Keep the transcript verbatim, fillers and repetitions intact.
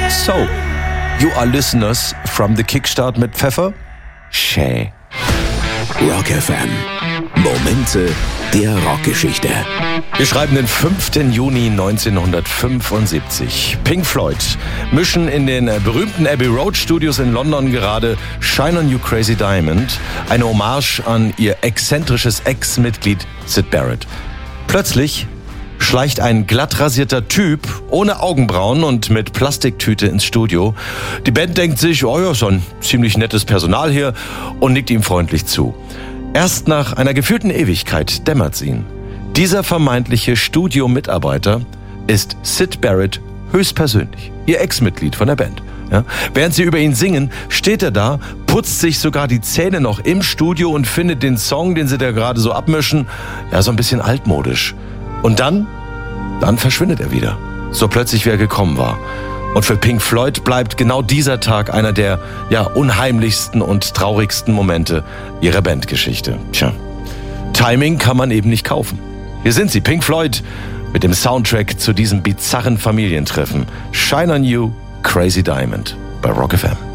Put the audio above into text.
So, you are listeners from the Kickstart mit Pfeffer? Schä. Rock F M. Momente der Rockgeschichte. Wir schreiben den fünften Juni neunzehnhundertfünfundsiebzig. Pink Floyd mischen in den berühmten Abbey Road Studios in London gerade Shine on You Crazy Diamond, eine Hommage an ihr exzentrisches Ex-Mitglied Syd Barrett. Plötzlich schleicht ein glatt rasierter Typ ohne Augenbrauen und mit Plastiktüte ins Studio. Die Band denkt sich, oh ja, so ein ziemlich nettes Personal hier, und nickt ihm freundlich zu. Erst nach einer gefühlten Ewigkeit dämmert's ihn. Dieser vermeintliche Studiomitarbeiter ist Syd Barrett höchstpersönlich, ihr Ex-Mitglied von der Band. Ja? Während sie über ihn singen, steht er da, putzt sich sogar die Zähne noch im Studio und findet den Song, den sie da gerade so abmischen, ja, so ein bisschen altmodisch. Und dann, dann verschwindet er wieder. So plötzlich, wie er gekommen war. Und für Pink Floyd bleibt genau dieser Tag einer der, ja, unheimlichsten und traurigsten Momente ihrer Bandgeschichte. Tja, Timing kann man eben nicht kaufen. Hier sind sie, Pink Floyd, mit dem Soundtrack zu diesem bizarren Familientreffen. Shine on You, Crazy Diamond bei Rock F M.